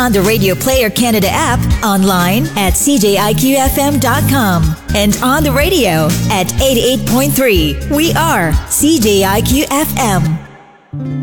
on the Radio Player Canada app, online at cjiqfm.com, and on the radio at 88.3. We are CJIQ FM.